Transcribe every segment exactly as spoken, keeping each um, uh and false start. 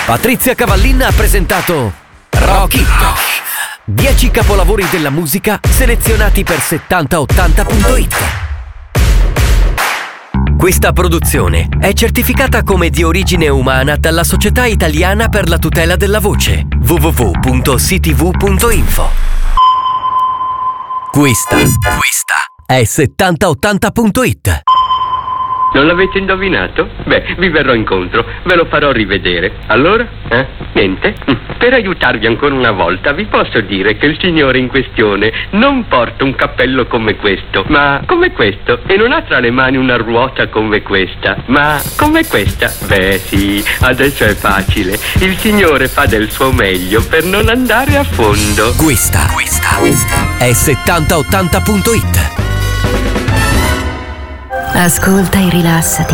Patrizia Cavallin ha presentato Rock It. dieci capolavori della musica selezionati per settanta ottanta punto it. Questa produzione è certificata come di origine umana dalla Società Italiana per la tutela della voce w w w punto c t v punto info. Questa, questa è settanta ottanta punto it. Non l'avete indovinato? Beh, vi verrò incontro, ve lo farò rivedere. Allora? Eh? Niente? Per aiutarvi ancora una volta vi posso dire che il signore in questione non porta un cappello come questo, ma come questo, e non ha tra le mani una ruota come questa, ma come questa. Beh sì, adesso è facile. Il signore fa del suo meglio per non andare a fondo. Questa, questa è settanta ottanta punto it. Ascolta e rilassati.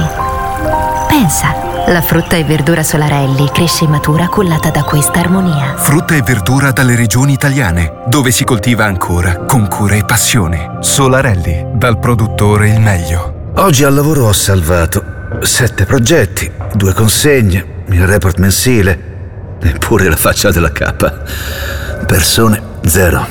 Pensa, la frutta e verdura Solarelli cresce e matura cullata da questa armonia. Frutta e verdura dalle regioni italiane, dove si coltiva ancora con cura e passione. Solarelli, dal produttore il meglio. Oggi al lavoro ho salvato sette progetti, due consegne, il report mensile, neppure la faccia della cappa. Persone zero.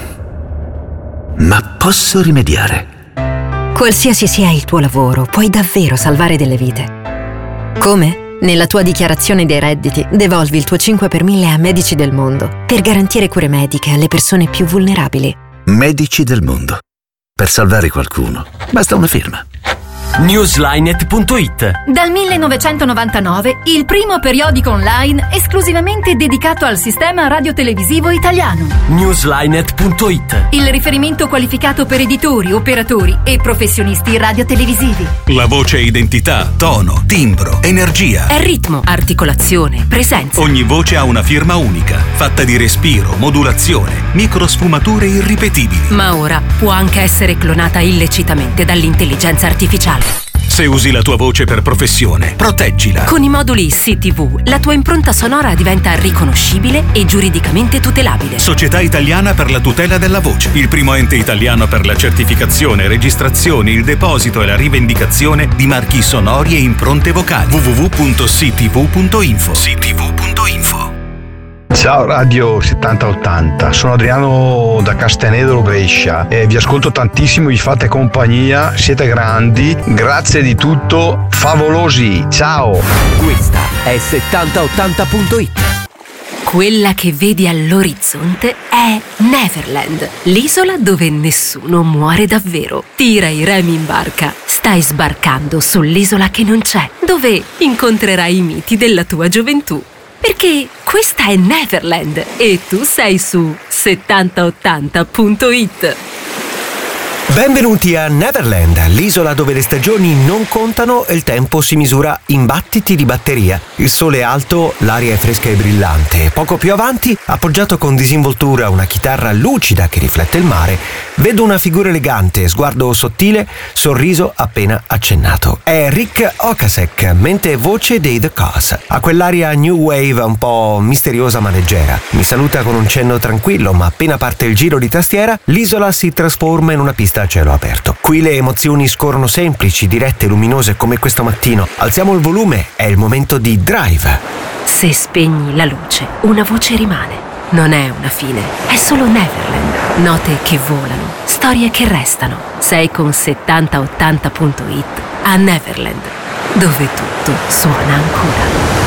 Ma posso rimediare. Qualsiasi sia il tuo lavoro, puoi davvero salvare delle vite. Come? Nella tua dichiarazione dei redditi, devolvi il tuo cinque per mille a Medici del Mondo per garantire cure mediche alle persone più vulnerabili. Medici del Mondo. Per salvare qualcuno, basta una firma. Newslinet punto it. Dal millenovecentonovantanove, il primo periodico online esclusivamente dedicato al sistema radiotelevisivo italiano. Newslinet punto it. Il riferimento qualificato per editori, operatori e professionisti radiotelevisivi. La voce è identità, tono, timbro, energia. È ritmo, articolazione, presenza. Ogni voce ha una firma unica, fatta di respiro, modulazione, microsfumature irripetibili. Ma ora può anche essere clonata illecitamente dall'intelligenza artificiale. Se usi la tua voce per professione, proteggila. Con i moduli C T V, la tua impronta sonora diventa riconoscibile e giuridicamente tutelabile. Società Italiana per la tutela della voce. Il primo ente italiano per la certificazione, registrazione, il deposito e la rivendicazione di marchi sonori e impronte vocali. w w w punto c t v punto info. c t v punto info. Ciao Radio settanta ottanta, sono Adriano da Castenedolo Brescia e vi ascolto tantissimo, vi fate compagnia, siete grandi, grazie di tutto, favolosi, ciao! Questa è settanta ottanta punto it. Quella che vedi all'orizzonte è Neverland, l'isola dove nessuno muore davvero. Tira i remi in barca, stai sbarcando sull'isola che non c'è, dove incontrerai i miti della tua gioventù. Perché questa è Neverland e tu sei su settanta ottanta punto it. Benvenuti a Neverland, l'isola dove le stagioni non contano e il tempo si misura in battiti di batteria. Il sole è alto, l'aria è fresca e brillante. Poco più avanti, appoggiato con disinvoltura una chitarra lucida che riflette il mare, vedo una figura elegante, sguardo sottile, sorriso appena accennato. È Rick Ocasek, mente e voce dei The Cause. Ha quell'aria new wave un po' misteriosa ma leggera. Mi saluta con un cenno tranquillo, ma appena parte il giro di tastiera, l'isola si trasforma in una pista a cielo aperto. Qui le emozioni scorrono semplici, dirette, luminose come questo mattino. Alziamo il volume, è il momento di Drive. Se spegni la luce, una voce rimane. Non è una fine, è solo Neverland. Note che volano, storie che restano. Sei con settanta ottanta punto it a Neverland, dove tutto suona ancora.